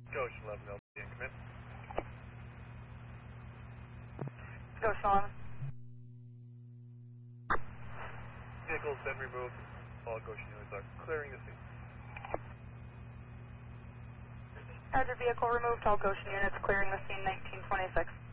Goshen 11 LB in command. Goshen 11. Vehicle's been removed. All Goshen units are clearing the scene. Roger, vehicle removed. All Goshen units clearing the scene 1926.